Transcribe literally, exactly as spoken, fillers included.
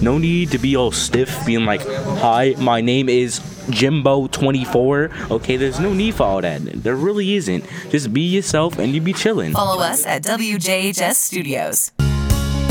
No need to be all stiff, being like, "Hi, my name is Jimbo twenty-four." Okay, there's no need for all that. There really isn't. Just be yourself and you be chilling. Follow us at W J H S Studios.